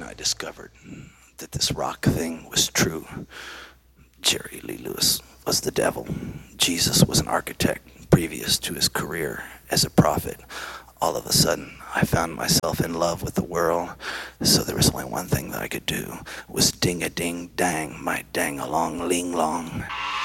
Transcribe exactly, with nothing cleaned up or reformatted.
when I discovered that this rock thing was true. Jerry Lee Lewis was the devil. Jesus was an architect previous to his career as a prophet. All of a sudden, I found myself in love with the world, so there was only one thing that I could do, was ding-a-ding-dang, my dang-along-ling-long.